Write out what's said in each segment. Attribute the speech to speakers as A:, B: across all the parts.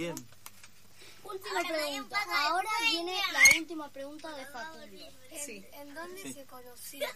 A: Bien.
B: Última pregunta. Ahora viene la última pregunta de Facundo.
C: Sí.
B: ¿En dónde se conocieron?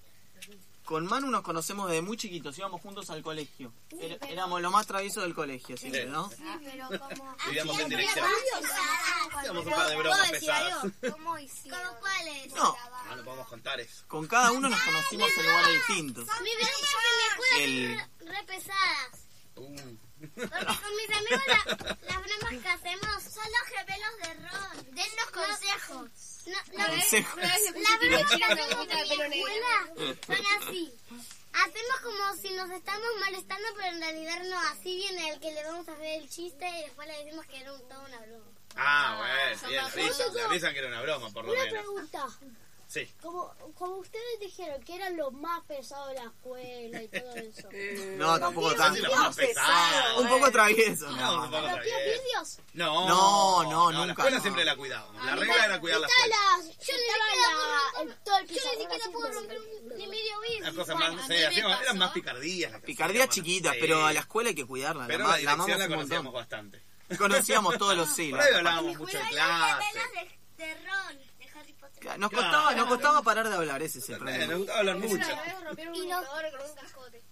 A: Con Manu nos conocemos desde muy chiquitos, íbamos juntos al colegio. Éramos lo más traviesos del colegio, siempre, ¿no?
B: Pero como...
D: Vivíamos en dirección. Hacíamos un par de bromas pesadas.
B: ¿Cómo hicieron?
E: ¿Cómo cuáles?
A: No,
D: No podemos contar eso.
A: con cada uno nos conocimos en lugares distintos.
E: Mi vida en mi escuela son re pesadas. Porque con mis amigos las bromas que hacemos son los gemelos de Ron. Dennos consejos.
A: Consejos.
E: Las bromas que hacemos en mi escuela son así. Hacemos como si nos estamos molestando, pero en realidad no. Así viene el que le vamos a hacer el chiste y después le decimos que era toda una broma.
D: Bueno, bien, le avisan que era una broma, por lo
B: Una
D: menos.
B: pregunta.
D: Sí.
B: Como ustedes dijeron que eran los más pesados de la escuela y todo eso.
A: No, tampoco tanto.
D: Los más pesados.
A: Un poco travieso,
D: No, un
A: no.
D: poco
B: ¿Rompían
D: travieso.
B: vidrios?
A: No,
D: La
A: nunca.
D: escuela
A: No.
D: siempre la cuidábamos. La regla era cuidar la
B: Estaba
D: escuela.
B: todo el
E: Yo ni
B: pizarrón
E: siquiera
B: así,
E: puedo
B: pero-
E: romper ni medio vidrio.
D: Las cosas más, no sé, eran más picardías. las que
A: Picardías
D: hacíamos.
A: chiquitas,
D: Sí.
A: pero a la escuela hay que cuidarla.
D: Pero
A: la
D: la
A: amamos
D: dirección la
A: un
D: conocíamos
A: montón.
D: bastante.
A: Conocíamos todos los sí.
D: Por ahí hablábamos mucho en clase.
E: De Ron, de Harry Potter.
A: Nos costaba parar de hablar, ese es el
D: Nos
A: problema.
D: gustaba hablar mucho.
B: rompieron un inodoro con un cascote.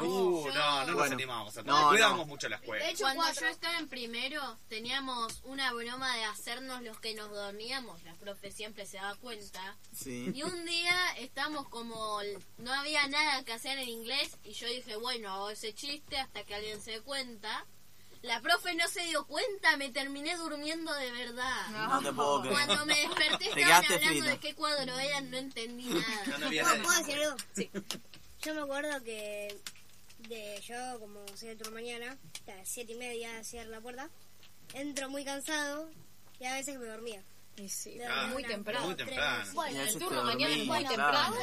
D: No nos
A: Bueno.
D: animábamos a
A: No,
D: cuidábamos mucho la escuela.
C: Cuando yo estaba en primero, teníamos una broma de hacernos los que nos dormíamos. La profe siempre se daba cuenta.
A: Sí.
C: Y un día estamos como... No había nada que hacer en inglés. Y yo dije, bueno, hago ese chiste hasta que alguien se dé cuenta. La profe no se dio cuenta, me terminé durmiendo de verdad.
A: No te puedo creer.
C: Cuando me desperté estaban
A: quedaste
C: hablando
A: frita.
C: de qué cuadro eran, no entendí nada.
D: No había
E: ¿Puedo
D: nada.
E: decir algo?
C: Sí.
E: Yo me acuerdo que yo como 7 de la mañana, a las 7:30 cierro la puerta, entro muy cansado y a veces me dormía.
C: Y sí,
D: Muy temprano.
A: Y a veces
C: turno
A: te
C: mañana es
A: dormí,
C: muy
A: claro.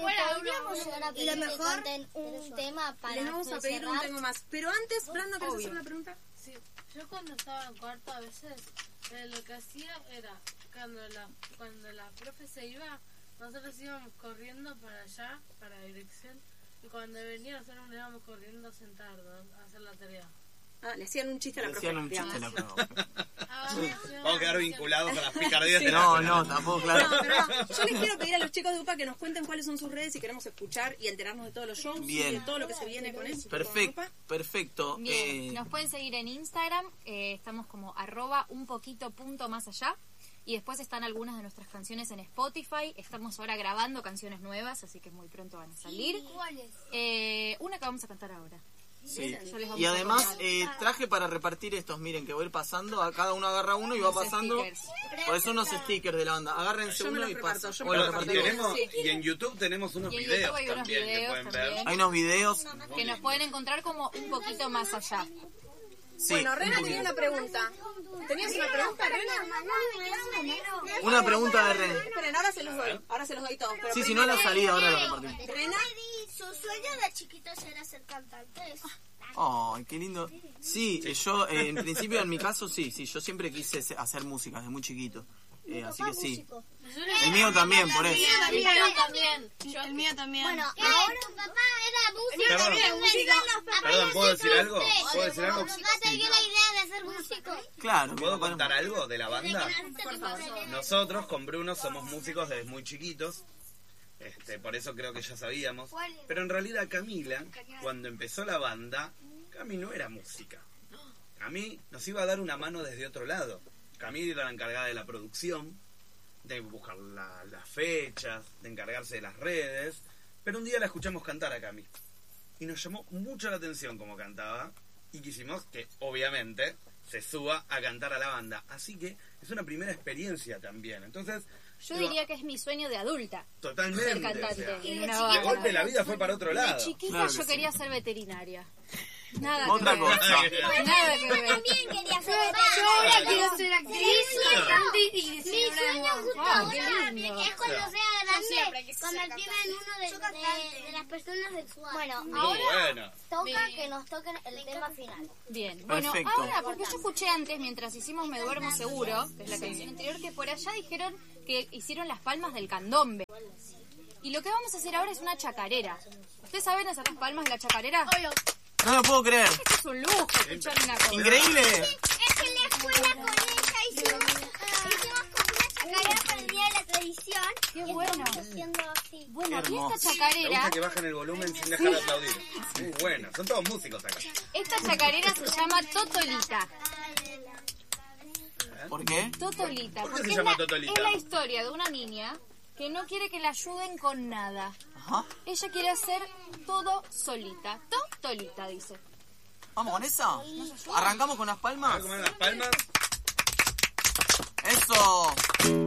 E: Y lo mejor,
B: un tema para
F: Les vamos a pedir un tema más. Pero antes, Brando, ¿querés hacer una pregunta?
G: Sí, yo cuando estaba en cuarto a veces lo que hacía era cuando la profe se iba, nosotros íbamos corriendo para allá, para la dirección, y cuando venía nosotros nos íbamos corriendo a sentarnos a hacer la tarea.
F: Ah, le hacían un chiste a la profe.
A: Decían un chiste
F: digamos.
A: la profe.
D: Vamos a quedar vinculados a las picardías de la
A: No,
D: escuela.
A: tampoco, claro.
F: No, pero no. Yo les quiero pedir a los chicos de UPA que nos cuenten cuáles son sus redes y queremos escuchar y enterarnos de todos los shows
A: Bien.
F: y de todo lo que se viene con eso.
A: Perfecto.
H: Bien, nos pueden seguir en Instagram, estamos como @unpoquito.masallá y después están algunas de nuestras canciones en Spotify. Estamos ahora grabando canciones nuevas, así que muy pronto van a salir. Una que vamos a cantar ahora.
A: Sí.
H: Yo les vamos
A: Y
H: a
A: además
H: contar.
A: traje para repartir estos, miren, que voy a ir pasando, a cada uno agarra uno y va
H: Los
A: pasando.
H: stickers.
A: Por eso unos stickers de la banda. Agárrense
F: Yo me
A: uno
F: los
A: y
F: reparto,
A: pasan.
F: yo me
A: O
F: los
A: los
F: reparto.
A: repartimos.
D: Y en YouTube tenemos unos
H: Y en
D: videos
H: YouTube hay unos
D: también que
H: videos
D: pueden ver.
H: también.
A: Hay unos videos.
H: Que nos pueden encontrar como un poquito más allá.
A: Sí,
F: Bueno, Rena
A: un
F: tenía
A: poquito.
F: una pregunta. ¿Tenías una pregunta, Rena?
A: Una pregunta de René.
F: Esperen, ahora se los doy. Ahora se los doy todos. Pero
A: Sí, si no la salida ahora lo repartimos.
F: Rena,
E: Su sueño de chiquitos era ser cantantes.
A: Ay, qué lindo. Sí, yo en principio en mi caso sí, yo siempre quise hacer música desde muy chiquito. Así que sí. El mío también, por eso.
G: El mío también.
E: Bueno, ahora tu papá era músico.
D: Perdón, ¿puedo decir algo? ¿Puedo decir algo?
E: Tu papá te dio la idea de ser músico.
A: Claro.
D: ¿Puedo contar algo de la banda?
E: Por favor.
D: Nosotros con Bruno somos músicos desde muy chiquitos. Por eso creo que ya sabíamos. Pero en realidad Camila, cuando empezó la banda, Cami no era música. Cami nos iba a dar una mano desde otro lado. Cami era la encargada de la producción, de buscar las fechas, de encargarse de las redes. Pero un día la escuchamos cantar a Cami. Y nos llamó mucho la atención cómo cantaba. Y quisimos que, obviamente, se suba a cantar a la banda. Así que es una primera experiencia también. Entonces,
H: Yo diría que es mi sueño de adulta.
D: totalmente.
H: Ser cantante.
D: O sea,
H: en una
D: de
H: banda.
D: golpe la vida fue para otro lado.
H: De chiquita
A: Claro que
H: yo
A: sí.
H: quería ser veterinaria. Nada
A: Otra
H: que ver.
A: cosa.
H: Nada que ver.
E: También quería ser
B: Yo ahora quiero ser actriz, cantante y
E: Mi
B: diseñadora de
E: sueño
B: moda.
E: justo
H: Wow, qué
E: ahora
H: lindo.
E: es cuando sea
B: siempre
E: grande,
B: quise ser
E: convertirme en uno de las personas sexuales.
B: Bueno,
D: Muy
B: ahora
D: bueno.
B: toca que nos toquen el tema final.
H: Bien, bueno,
A: Perfecto.
H: ahora, porque yo escuché antes, mientras hicimos Me Duermo Seguro, que es la canción anterior, que por allá dijeron que hicieron las palmas del candombe. Y lo que vamos a hacer ahora es una chacarera. ¿Ustedes saben hacer las palmas de la chacarera?
A: No lo puedo creer.
H: Esto es un lujo, escuchar una cosa.
A: Increíble.
E: Es que les escuela con ella hicimos como una chacarera para el día de la tradición.
H: Qué bueno.
E: Estamos haciendo así.
H: Bueno, aquí esta
D: Me
H: chacarera,
D: gusta que bajen el volumen sin dejar de aplaudir. Muy bueno, son todos músicos acá.
H: esta chacarera se llama Totolita.
A: ¿Por qué?
H: Totolita.
D: ¿Por qué
H: porque
D: se llama Totolita?
H: Es la historia de una niña que no quiere que la ayuden con nada.
A: Ajá.
H: Ella quiere hacer todo solita. Totolita, dice.
A: ¿Vamos con esa? ¿Arrancamos con las
D: A
A: palmas?
D: ver cómo van las palmas.
A: ¡Eso!